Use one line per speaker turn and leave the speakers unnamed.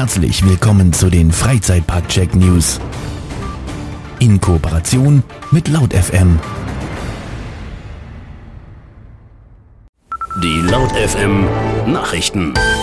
Herzlich willkommen zu den Freizeitpark-Check News. In Kooperation mit Laut FM.
Die Laut FM Nachrichten.